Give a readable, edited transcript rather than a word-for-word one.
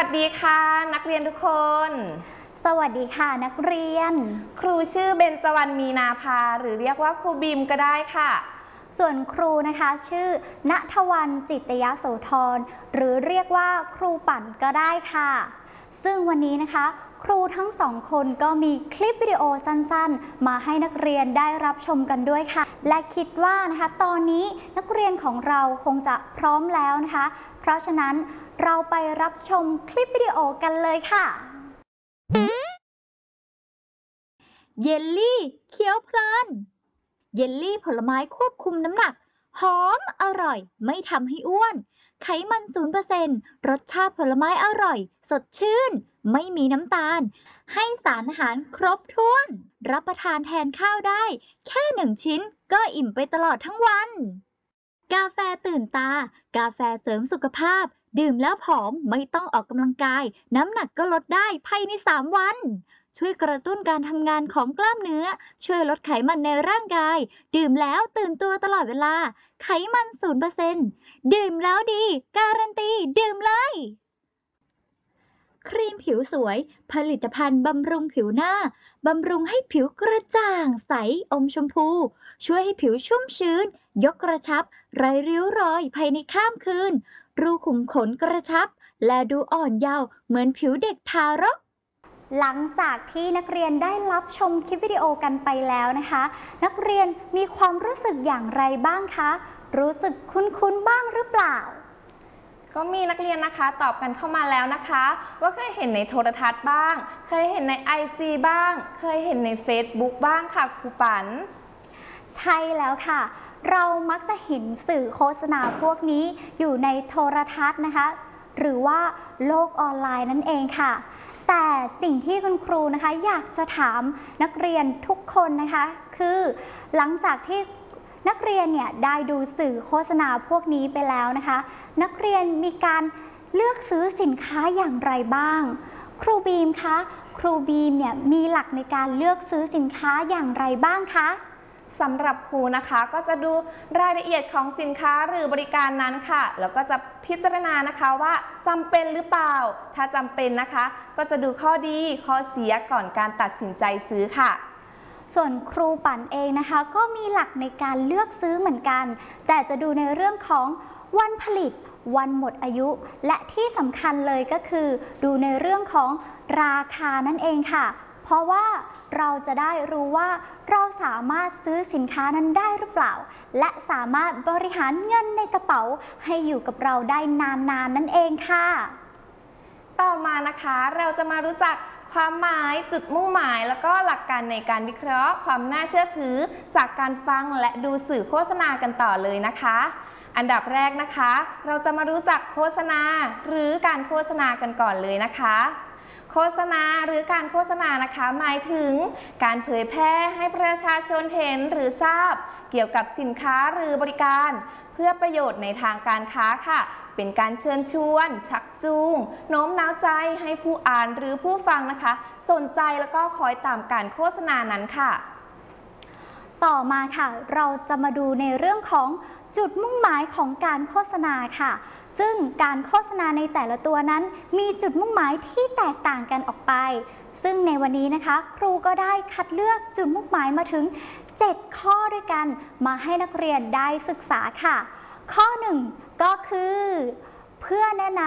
สดีค่ะนักเรียนทุกคนสวัสดีค่ะนักเรียนครูชื่อเบญจวรรณมีนาภาหรือเรียกว่าครูบีมก็ได้ค่ะส่วนครูนะคะชื่อณทวรรณจิตยโสธรหรือเรียกว่าครูปั่นก็ได้ค่ะซึ่งวันนี้นะคะครูทั้งสองคนก็มีคลิปวิดีโอสั้นๆมาให้นักเรียนได้รับชมกันด้วยค่ะและคิดว่านะคะตอนนี้นักเรียนของเราคงจะพร้อมแล้วนะคะเพราะฉะนั้นเราไปรับชมคลิปวิดีโอกันเลยค่ะเยลลี่เคี้ยวเพลินเยลลี่ผลไม้ควบคุมน้ำหนักหอมอร่อยไม่ทำให้อ้วนไขมัน 0% รสชาติผลไม้อร่อยสดชื่นไม่มีน้ำตาลให้สารอาหารครบถ้วนรับประทานแทนข้าวได้แค่1 ชิ้นก็อิ่มไปตลอดทั้งวันกาแฟตื่นตากาแฟเสริมสุขภาพดื่มแล้วผอมไม่ต้องออกกำลังกายน้ำหนักก็ลดได้ภายใน3 วันช่วยกระตุ้นการทำงานของกล้ามเนื้อช่วยลดไขมันในร่างกายดื่มแล้วตื่นตัวตลอดเวลาไขมัน 0% ดื่มแล้วดีการันตีดื่มเลยครีมผิวสวยผลิตภัณฑ์บำรุงผิวหน้าบำรุงให้ผิวกระจ่างใสอมชมพูช่วยให้ผิวชุ่มชื้นยกกระชับไร้ริ้วรอยภายในข้ามคืนรูขุมขนกระชับและดูอ่อนเยาว์เหมือนผิวเด็กทารกหลังจากที่นักเรียนได้รับชมคลิปวิดีโอกันไปแล้วนะคะนักเรียนมีความรู้สึกอย่างไรบ้างคะรู้สึกคุ้นๆบ้างหรือเปล่าก็มีนักเรียนนะคะตอบกันเข้ามาแล้วนะคะว่าเคยเห็นในโทรทัศน์บ้างเคยเห็นใน IG บ้างเคยเห็นใน Facebook บ้างค่ะครูปันใช่แล้วค่ะเรามักจะเห็นสื่อโฆษณาพวกนี้อยู่ในโทรทัศน์นะคะหรือว่าโลกออนไลน์นั่นเองค่ะแต่สิ่งที่คุณครูนะคะอยากจะถามนักเรียนทุกคนนะคะคือหลังจากที่นักเรียนเนี่ยได้ดูสื่อโฆษณาพวกนี้ไปแล้วนะคะนักเรียนมีการเลือกซื้อสินค้าอย่างไรบ้างครูบีมคะครูบีมเนี่ยมีหลักในการเลือกซื้อสินค้าอย่างไรบ้างคะสำหรับครูนะคะก็จะดูรายละเอียดของสินค้าหรือบริการนั้นค่ะแล้วก็จะพิจารณานะคะว่าจำเป็นหรือเปล่าถ้าจำเป็นนะคะก็จะดูข้อดีข้อเสียก่อนการตัดสินใจซื้อค่ะส่วนครูปั่นเองนะคะก็มีหลักในการเลือกซื้อเหมือนกันแต่จะดูในเรื่องของวันผลิตวันหมดอายุและที่สำคัญเลยก็คือดูในเรื่องของราคานั่นเองค่ะเพราะว่าเราจะได้รู้ว่าเราสามารถซื้อสินค้านั้นได้หรือเปล่าและสามารถบริหารเงินในกระเป๋าให้อยู่กับเราได้นานๆนั่นเองค่ะต่อมานะคะเราจะมารู้จักความหมายจุดมุ่งหมายแล้วก็หลักการในการวิเคราะห์ความน่าเชื่อถือจากการฟังและดูสื่อโฆษณากันต่อเลยนะคะอันดับแรกนะคะเราจะมารู้จักโฆษณาหรือการโฆษณากันก่อนเลยนะคะโฆษณาหรือการโฆษณานะคะหมายถึงการเผยแพร่ให้ประชาชนเห็นหรือทราบเกี่ยวกับสินค้าหรือบริการเพื่อประโยชน์ในทางการค้าค่ะเป็นการเชิญชวนชักจูงโน้มน้าวใจให้ผู้อ่านหรือผู้ฟังนะคะสนใจแล้วก็คอยตามการโฆษณานั้นค่ะต่อมาค่ะเราจะมาดูในเรื่องของจุดมุ่งหมายของการโฆษณาค่ะซึ่งการโฆษณาในแต่ละตัวนั้นมีจุดมุ่งหมายที่แตกต่างกันออกไปซึ่งในวันนี้นะคะครูก็ได้คัดเลือกจุดมุ่งหมายมาถึง7 ข้อด้วยกันมาให้นักเรียนได้ศึกษาค่ะข้อ 1ก็คือเพื่อแนะน